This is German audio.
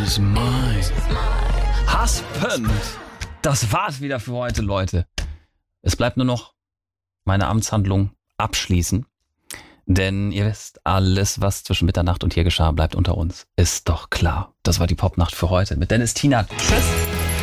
is mine. Husband. Das war's wieder für heute, Leute. Es bleibt nur noch meine Amtshandlung abschließen. Denn ihr wisst, alles, was zwischen Mitternacht und hier geschah, bleibt unter uns. Ist doch klar. Das war die Popnacht für heute mit Dennis Tienert. Tschüss.